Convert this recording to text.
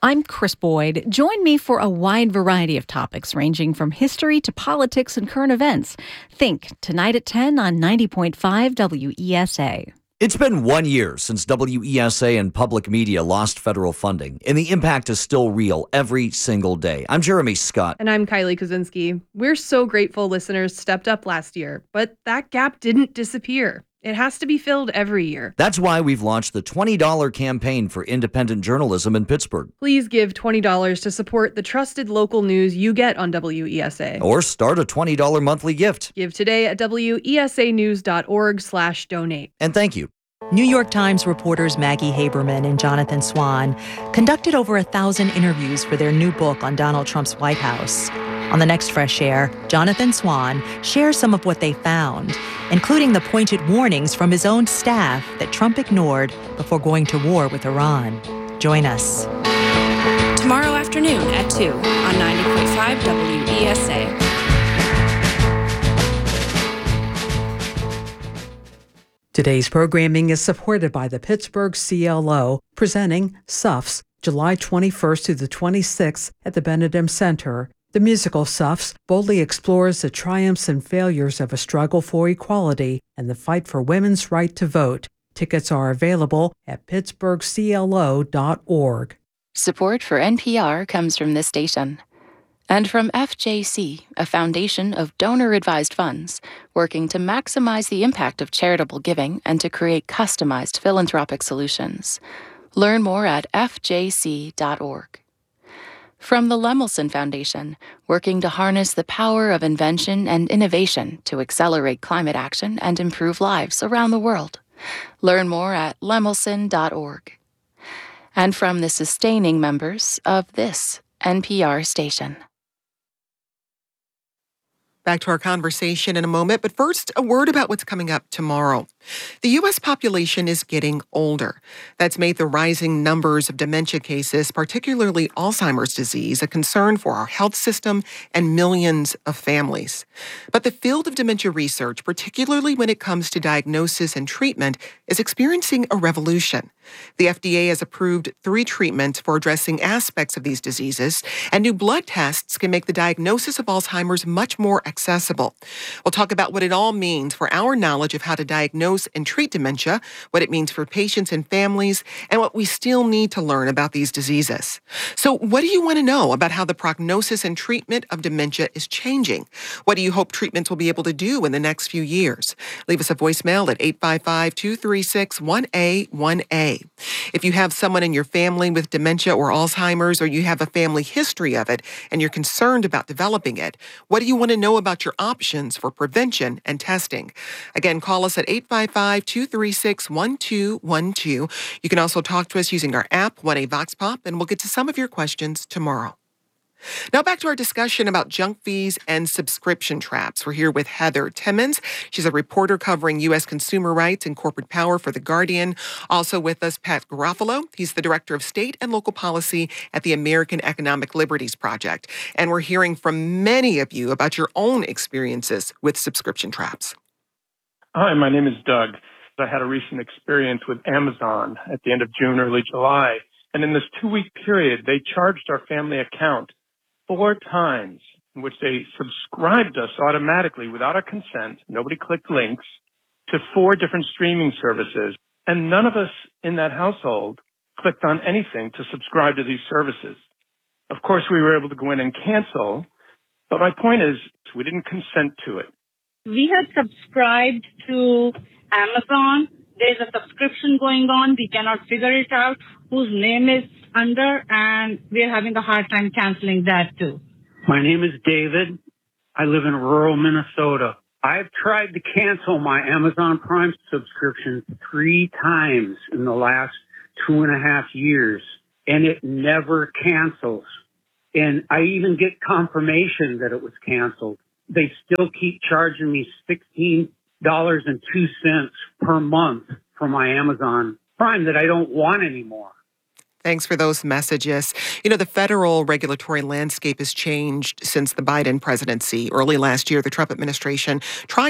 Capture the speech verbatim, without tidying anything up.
I'm Chris Boyd. Join me for a wide variety of topics ranging from history to politics and current events. Think tonight at ten on ninety point five W E S A. It's been one year since W E S A and public media lost federal funding, and the impact is still real every single day. I'm Jeremy Scott. And I'm Kylie Kozinski. We're so grateful listeners stepped up last year, but that gap didn't disappear. It has to be filled every year. That's why we've launched the twenty dollars campaign for independent journalism in Pittsburgh. Please give twenty dollars to support the trusted local news you get on W E S A. Or start a twenty dollars monthly gift. Give today at W E S A news dot org slash donate. And thank you. New York Times reporters Maggie Haberman and Jonathan Swan conducted over a thousand interviews for their new book on Donald Trump's White House. On the next Fresh Air, Jonathan Swan shares some of what they found, including the pointed warnings from his own staff that Trump ignored before going to war with Iran. Join us. Tomorrow afternoon at two on ninety point five W E S A. Today's programming is supported by the Pittsburgh C L O, presenting S U Fs, July twenty-first to the twenty-sixth at the Benedum Center. The musical S U Fs boldly explores the triumphs and failures of a struggle for equality and the fight for women's right to vote. Tickets are available at pittsburgh c l o dot org. Support for N P R comes from this station. And from F J C, a foundation of donor-advised funds working to maximize the impact of charitable giving and to create customized philanthropic solutions. Learn more at f j c dot org. From the Lemelson Foundation, working to harness the power of invention and innovation to accelerate climate action and improve lives around the world. Learn more at lemelson dot org. And from the sustaining members of this N P R station. Back to our conversation in a moment, but first, a word about what's coming up tomorrow. The U S population is getting older. That's made the rising numbers of dementia cases, particularly Alzheimer's disease, a concern for our health system and millions of families. But the field of dementia research, particularly when it comes to diagnosis and treatment, is experiencing a revolution. The F D A has approved three treatments for addressing aspects of these diseases, and new blood tests can make the diagnosis of Alzheimer's much more accessible. We'll talk about what it all means for our knowledge of how to diagnose and treat dementia, what it means for patients and families, and what we still need to learn about these diseases. So what do you want to know about how the prognosis and treatment of dementia is changing? What do you hope treatments will be able to do in the next few years? Leave us a voicemail at eight five five, two three six, one A one A. If you have someone in your family with dementia or Alzheimer's, or you have a family history of it and you're concerned about developing it, what do you want to know about your options for prevention and testing? Again, call us at eight five five, two three six, one two one two. You can also talk to us using our app, one A Vox Pop, and we'll get to some of your questions tomorrow. Now back to our discussion about junk fees and subscription traps. We're here with Heather Timmons. She's a reporter covering U S consumer rights and corporate power for The Guardian. Also with us, Pat Garofalo. He's the director of state and local policy at the American Economic Liberties Project. And we're hearing from many of you about your own experiences with subscription traps. Hi, my name is Doug. I had a recent experience with Amazon at the end of June, early July. And in this two-week period, they charged our family account four times, in which they subscribed us automatically without our consent. Nobody clicked links to four different streaming services. And none of us in that household clicked on anything to subscribe to these services. Of course, we were able to go in and cancel. But my point is, we didn't consent to it. We had subscribed to Amazon. There's a subscription going on. We cannot figure it out whose name is under, and we're having a hard time canceling that too. My name is David. I live in rural Minnesota. I've tried to cancel my Amazon Prime subscription three times in the last two and a half years, and it never cancels. And I even get confirmation that it was canceled. They still keep charging me sixteen dollars and two cents per month for my Amazon Prime that I don't want anymore. Thanks for those messages. You know, the federal regulatory landscape has changed since the Biden presidency. Early last year, the Trump administration tried